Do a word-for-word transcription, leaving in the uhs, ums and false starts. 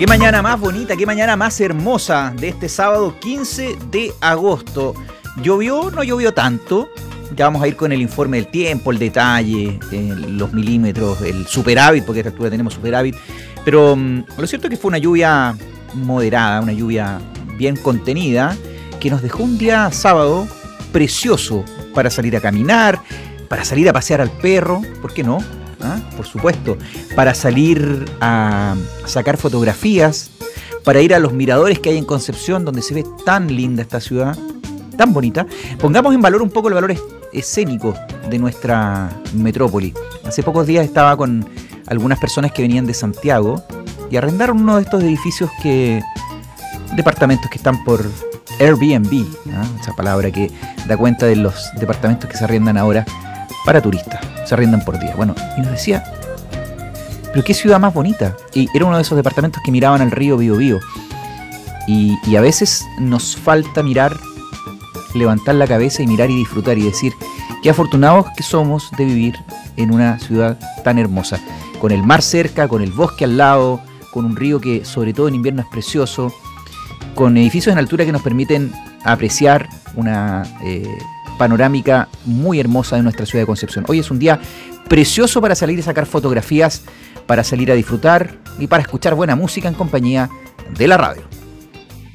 Qué mañana más bonita, qué mañana más hermosa de este sábado quince de agosto. ¿Llovió? No llovió tanto. Ya vamos a ir con el informe del tiempo, el detalle, eh, los milímetros, el superávit, porque a esta altura tenemos superávit. Pero um, lo cierto es que fue una lluvia moderada, una lluvia bien contenida, que nos dejó un día sábado precioso para salir a caminar, para salir a pasear al perro, ¿por qué no? ¿Ah? Por supuesto, para salir a sacar fotografías, para ir a los miradores que hay en Concepción, donde se ve tan linda esta ciudad, tan bonita. Pongamos en valor un poco el valor escénico de nuestra metrópoli. Hace pocos días estaba con algunas personas que venían de Santiago y arrendaron uno de estos edificios que, departamentos que están por Airbnb, ¿ah? Esa palabra que da cuenta de los departamentos que se arriendan ahora para turistas, se arriendan por día. Bueno, y nos decía, pero qué ciudad más bonita. Y era uno de esos departamentos que miraban al río Biobío. Y, y a veces nos falta mirar, levantar la cabeza y mirar y disfrutar y decir qué afortunados que somos de vivir en una ciudad tan hermosa, con el mar cerca, con el bosque al lado, con un río que sobre todo en invierno es precioso, con edificios en altura que nos permiten apreciar una eh, panorámica muy hermosa de nuestra ciudad de Concepción. Hoy es un día precioso para salir y sacar fotografías, para salir a disfrutar y para escuchar buena música en compañía de la radio.